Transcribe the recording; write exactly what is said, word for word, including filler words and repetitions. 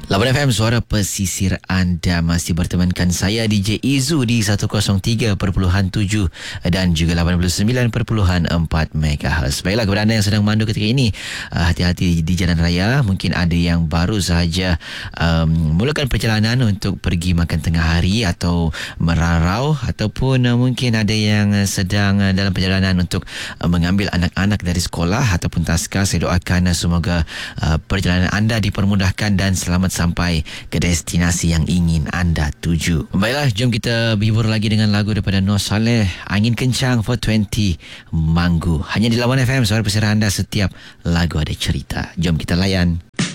Lawan F M, suara pesisir anda, masih bertemankan saya D J Izu di seratus tiga perpuluhan tujuh dan juga lapan puluh sembilan perpuluhan empat megahertz. Baiklah, kepada anda yang sedang mandu ketika ini, uh, hati-hati di jalan raya. Mungkin ada yang baru sahaja um, mulakan perjalanan untuk pergi makan tengah hari atau merarau, ataupun uh, mungkin ada yang sedang uh, dalam perjalanan untuk uh, mengambil anak-anak dari sekolah ataupun taska. Saya doakan uh, semoga uh, perjalanan anda dipermudahkan dan selamat sampai ke destinasi yang ingin anda tuju. Baiklah, jom kita berhibur lagi dengan lagu daripada Nur Saleh, Angin Kencang for dua puluh Manggu. Hanya di Lawan F M, suara pesisir anda, setiap lagu ada cerita. Jom kita layan.